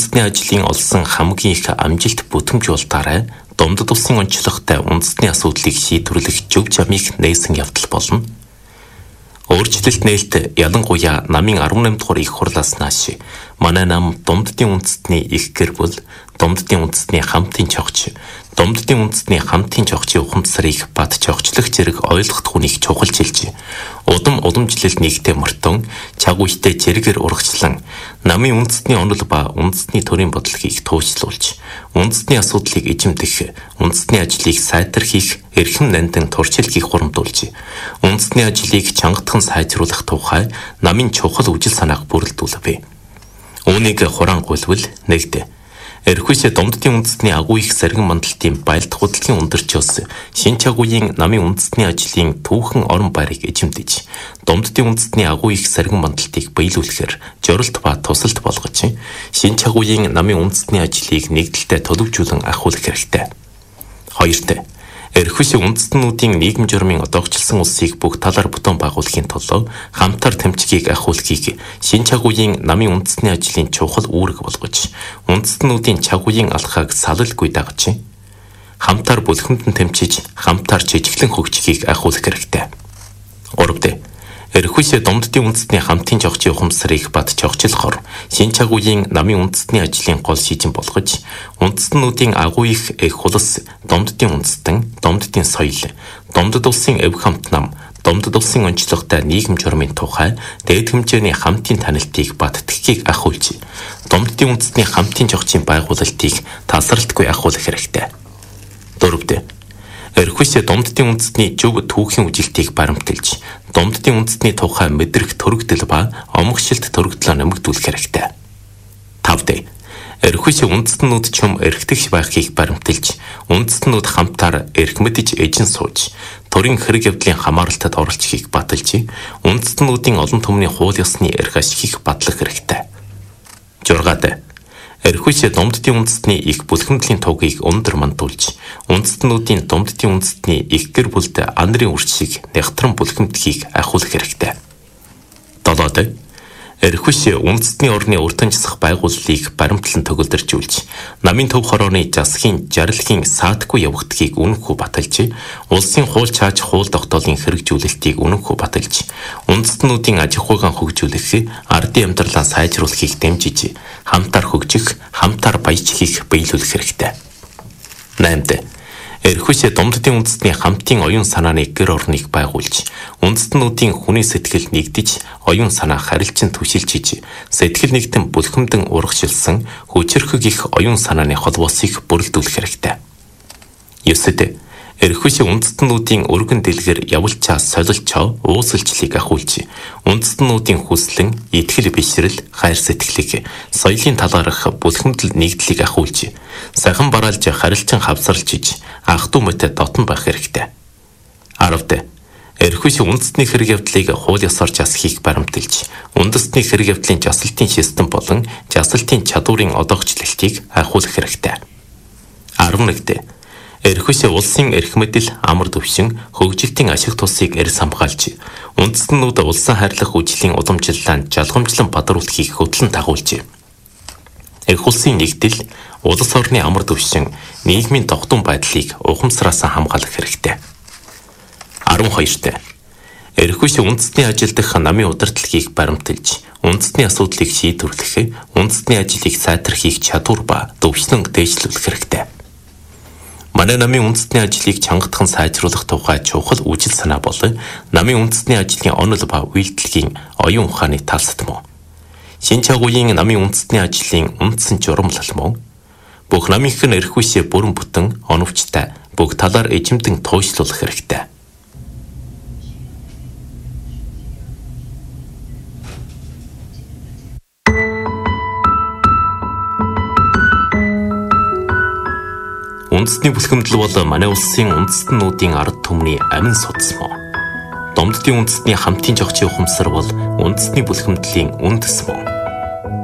үндэстний ажлын олсон хамгийн их амжилт бүтгэмжүүлэлтаараа Домдод улсын онцлогтой үндэстний асуудлыг шийдвэрлэх зөв замыг нээсэн явдал болно. Өөрчлөлт нээлт ялангуяа намын 18 дугаар их хурлаас нааш манай нам Домддын үндэстний их гэр бүл, Домддын үндэстний хамтын чогч, Домддын үндэстний хамтын чогчийн ухамсарыг бат чогчлох зэрэг ойлгох хүнийг чухалчилж, уламжлал нэгтэй мөртөн, чаг үедээ зэрэгээр урагшлан, намын үндэстний онол ба үндэстний төрийн бодлогыг туужлуулж, үндэстний асуудлыг эзэмдэх, үндэстний ажлыг сайтархих, эрхэм нандин туршилтыг хурамдуулж, үндэстний ажлыг чангатхан сайжруулах тухай намын чухал үжил санааг бүрэлдүүлвэ. Үүнийг хурангуйлвал нэгдэ. Эрхүйсээ Домддын үндэстний агуу их сэргэн мандалтын баялдах хөдөлгөөний өндөрчөөс шин чагуугийн намын үндэстний ажлын түүхэн орон байрыг эзэмдэж, Домддын үндэстний агуу их сэргэн мандалтыг биелүүлэхээр жорилт ба тусалт болгож, шин чагуугийн намын үндэстний ажлыг нэгдэлтэй төлөвжүүлэн ахиулах хэрэгтэй. 2. Эрхүйсээ үндэстнүүдийн нийгэм журмын одоогчлсон улсыг бүх талаар бүтэн байгуулахын тулд хамтар тэмцгийг ахиулахыг шин чагуугийн намын үндэстний ажлын чухал үүрэг болгож, үндэстнүүдийн чагуугийн алхааг салалгүй дагаж, хамтар бүлхэмдэн тэмцэж, хамтар жижиглэн хөгжихийг ахиулах хэрэгтэй. 3. Эрхүйсээ Домддын үндэстний хамтын чогчийн ухамсарыг бат чогчлохоор шин чагуугийн намын үндэстний ажлын гол шийдэн болгож, үндэстнүүдийн агуу их хулс, Домддын үндэстэн, Домддын соёл, Домдод улсын эв хамт нам, Домдод улсын онцлогтой нийгэм журмын тухай дээд хэмжээний хамтын танилтыг бат тгхийг ахиулж, Домддын үндэстний хамтын чогчийн байгуулалтыг тасралтгүй ахиулах хэрэгтэй. 4. Эрхүйсээ Домддын үндэстний зөв түүхийн үжилтийг баримталж, Домддын үндэстний тухай мэдрэх төрөгдөл ба омгшилт төрөгдлөө нэмэгдүүлэх хэрэгтэй. 5. Эрхүйсээ үндэстнүүд чөм эрхтгч байхыг баримталж, үндэстнүүд хамтаар эрх мэдж эжин сууж, төрийн хэрэг явдлын хамааралтад оролцохыг баталж, үндэстнүүдийн олон түмний хууль ёсны эрх ашигыг батлах хэрэгтэй. 6. Эрхүйсээ Домддын үндэстний их бүлхэмдлийн тугийг өндөр мандуулж, үндэстнүүдийн Домддын үндэстний их гэр бүлд анарын үрчийг нягтран бүлхэмдэхийг ахиулах хэрэгтэй. 7. Эрхүйсээ үндэстний орны өртөн засах байгууллыг баримтлан төгөлдөржүүлж, намын төв хорооны засгийн жаргалхийн саатгүй явагдахыг үнэнхүү баталж, улсын хууль чааж хууль тогтоолын хэрэгжүүлэлтийг үнэнхүү баталж, үндэстнүүдийн аж ахуйн хөгжүүлэх, ардын амьдралаа сайжруулахыг дэмжиж, хамтаар хөгжих, хамтаар баяжлахыг биелүүлэх хэрэгтэй. 8. Эрхүйсээ Домддын үндэстний хамтын оюун санааны гэр орныг байгуулж, үндэстнүүдийн хүний сэтгэл нэгдэж, оюун санаа харилцан түшилжиж, сэтгэл нэгтэн бүлхэмдэн урагшилсан хүчирхэг их оюун санааны холбоосыг бүрэлдүүлэх хэрэгтэй. 9. Эрхүйсээ үндэстнүүдийн өргөн дэлгэр явуулчаа солилчоо уусалчлыг ахиулж, үндэстнүүдийн хүслэн, итгэл бишрэл, хайр сэтгэлийг, соёлын талаарх бүлхэмдэл нэгдлийг ахиулж, сахан бараалж харилцан хавсарлжиж, ах トゥ мэт дотн байх хэрэгтэй. 10. Эрхүйсээ үндэстний хэрэг явдлыг хууль ёсоор засахыг баримталж, үндэстний хэрэг явдлын жасалтын систем болон жасалтын чадварын одоогчлолтыг ахиулах хэрэгтэй. 11. Эрхүйсээ улсын эрх мэдэл, амар төвшин, хөгжилтийн ашиг тусыг эрс хамгаалж, үндэстнүүд улсын хайрлах үжлийн уламжлалаа жалгамжлан бадруулахыг хөтлөн дагуулж, эрх улсын нэгдэл, улс орны амар төвшин, нийгмийн тогтун байдлыг ухамсараас хамгаалах хэрэгтэй. 12. Эрхүйсээ үндэстний ажил дэх намын удирдлагыг баримталж, үндэстний асуудлыг шийдвэрлэх, үндэстний ажлыг сайтархих чадвар ба төвшлөн дээшлүүлэх хэрэгтэй. Манай намын үндэстний ажлыг чангатхан сайжруулах тухай чухал үжил санаа бол намын үндэстний ажлын онол ба үйлдэлгийн оюун ухааны талсад мөн. Шин чагуугийн намын үндэстний ажлын үндсэн журамлал мөн. Бүх намынх нь эрхүйсээ бүрэн бүтэн, оновчтой, бүх талаар эзэмдэн туйшлуулах хэрэгтэй. Үндэстний бүлхэмдэл бол манай улсын үндэстнүүдийн ард түмний амин судас мөн. Домддын үндэстний хамтын жогчийн ухамсар бол үндэстний бүлхэмдлийн үндэс мөн.